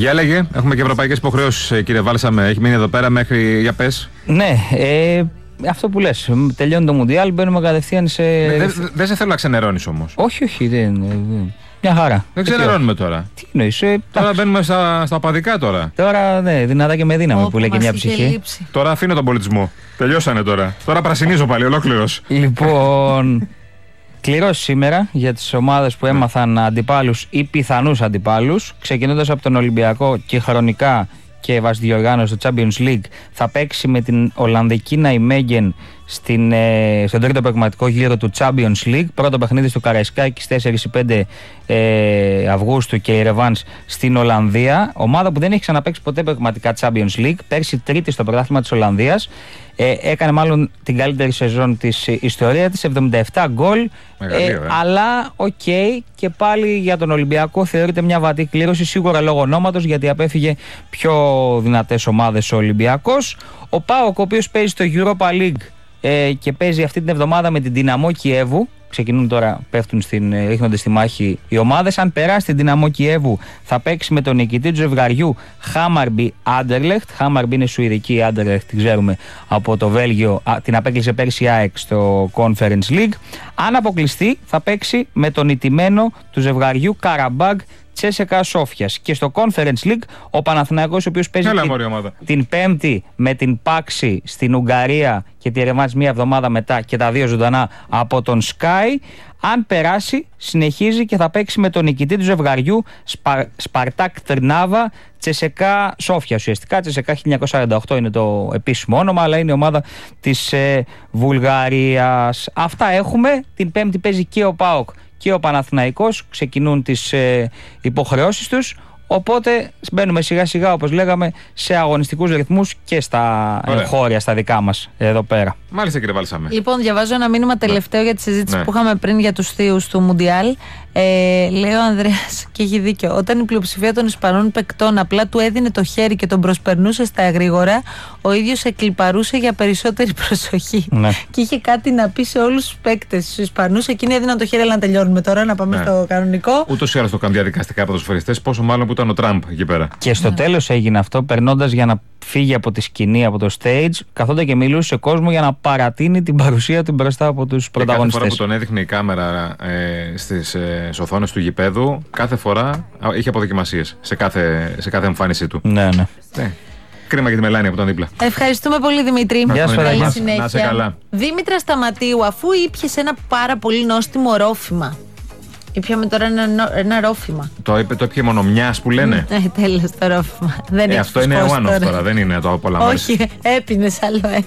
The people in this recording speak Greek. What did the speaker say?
Για λέγε, έχουμε και ευρωπαϊκές υποχρεώσεις, κύριε Βάλσαμε. Έχει μείνει εδώ πέρα μέχρι. Για πες. Ναι, αυτό που λες. Τελειώνει το Μουντιάλ, μπαίνουμε κατευθείαν σε. Δεν σε θέλω να ξενερώνεις όμως. Όχι, δεν. Μια χαρά. Δεν ξενερώνουμε τώρα. Τι εννοείς, τώρα μπαίνουμε στα οπαδικά τώρα. Τώρα, ναι, δυνατά και με δύναμη που λέει και μια ψυχή. Τώρα αφήνω τον πολιτισμό. Τελειώσανε τώρα. Τώρα πρασινίζω πάλι, ολόκληρος. Λοιπόν. Κληρός σήμερα για τις ομάδες που έμαθαν αντιπάλους ή πιθανούς αντιπάλους, ξεκινώντας από τον Ολυμπιακό και χρονικά και βάσει διοργάνωση του Champions League, θα παίξει με την Ολλανδική Ναϊμέγεν στον τρίτο πραγματικό γύρο του Champions League. Πρώτο παιχνίδι στο Καραϊσκάκη στις 4-5 Αυγούστου και η ρεβάνς στην Ολλανδία. Ομάδα που δεν έχει ξαναπαίξει ποτέ πραγματικά Champions League. Πέρσι τρίτη στο πρωτάθλημα της Ολλανδίας. Έκανε μάλλον την καλύτερη σεζόν της ιστορία της, 77 γκολ. Αλλά και πάλι για τον Ολυμπιακό θεωρείται μια βατή κλήρωση, σίγουρα λόγω ονόματος, γιατί απέφυγε πιο δυνατές ομάδες ο Ολυμπιακός. Ο ΠΑΟΚ, ο οποίος παίζει στο Europa League και παίζει αυτή την εβδομάδα με την Δυναμό Κιέβου. Ξεκινούν τώρα, ρίχνονται στη μάχη οι ομάδες. Αν περάσει την Δυναμό Κιέβου, θα παίξει με τον νικητή του ζευγαριού Χάμαρμπι Άντερλεχτ. Χάμαρμπι είναι σουηδική, η Άντερλεχτ την ξέρουμε από το Βέλγιο. Την απέκλεισε πέρσι η ΑΕΚ στο Conference League. Αν αποκλειστεί, θα παίξει με τον ηττημένο του ζευγαριού Καραμπάγκ Τσέσεκα Σόφιας. Και στο Conference League ο Παναθηναϊκός, ο οποίος παίζει την Πέμπτη με την Πάξη στην Ουγγαρία και τη ρεβάνς μια εβδομάδα μετά και τα δύο ζωντανά από τον Sky. Αν περάσει, συνεχίζει και θα παίξει με τον νικητή του ζευγαριού Σπαρτάκ Τρνάβα Τσεσεκά Σόφια. Ουσιαστικά Τσεσεκά 1948 είναι το επίσημο όνομα, αλλά είναι η ομάδα της Βουλγαρίας. Αυτά έχουμε. Την Πέμπτη παίζει και ο ΠΑΟΚ και ο Παναθηναϊκός, ξεκινούν τις υποχρεώσεις τους. Οπότε μπαίνουμε σιγά σιγά, όπως λέγαμε, σε αγωνιστικούς ρυθμούς και στα χώρια, στα δικά μας εδώ πέρα. Μάλιστα, κύριε Βάλσαμε. Λοιπόν, διαβάζω ένα μήνυμα τελευταίο για τη συζήτηση που είχαμε πριν για τους θείους του Μουντιάλ. Λέει ο Ανδρέας, και έχει δίκιο, όταν η πλειοψηφία των Ισπανών παικτών απλά του έδινε το χέρι και τον προσπερνούσε στα γρήγορα, ο ίδιος εκλιπαρούσε για περισσότερη προσοχή. Ναι. Και είχε κάτι να πει σε όλους τους παίκτες, στους Ισπανούς. Εκείνοι έδιναν το χέρι, αλλά να τελειώνουμε τώρα, να πάμε στο κανονικό. Ούτως ή άλλως το κάνουν διαδικαστικά ποδοσφαιριστές, πόσο μάλλον που ήταν ο Τραμπ εκεί πέρα. Και στο τέλος έγινε αυτό, περνώντας για να φύγει από τη σκηνή, από το stage, καθόταν και μιλούσε σε κόσμο για να παρατείνει την παρουσία του μπροστά από τους πρωταγωνιστές. Κάθε φορά που τον έδειχνε η κάμερα στις οθόνες του γηπέδου, κάθε φορά είχε αποδοκιμασίες σε κάθε εμφάνισή του. Ναι. Κρίμα για τη Μελάνια που ήταν δίπλα. Ευχαριστούμε πολύ, Δημήτρη. Γεια σου, καλή συνέχεια. Να σε καλά. Δήμητρα Σταματίου, αφού ήπιες ένα πάρα πολύ νόστιμο ρόφημα. Ήπιαμε τώρα ένα ρόφημα. Το έπιε μόνο μιας που λένε. Τέλος το ρόφημα. Δεν αυτό είναι one-off τώρα, δεν είναι το απολαμβάνεις. Όχι, έπινες άλλο ένα.